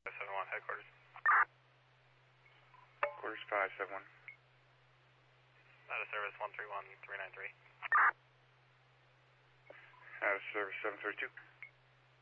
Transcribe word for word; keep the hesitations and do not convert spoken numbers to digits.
seven one, headquarters. Quarters five seven one. Out of service one three one three nine three. Out of service seven thirty two.